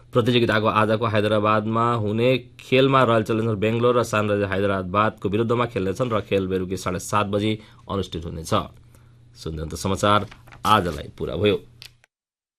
प्रतियोगिताको आजको हैदराबादमा हुने खेलमा रोयल च्यालेन्जर बेंगलोर र सनराइजर हैदराबादको विरुद्धमा खेल्नेछन् र खेल बेलुकी 7:30 बजी अनुष्ठित हुनेछ। सुन्दै समाचार आजलाई पुरा भयो।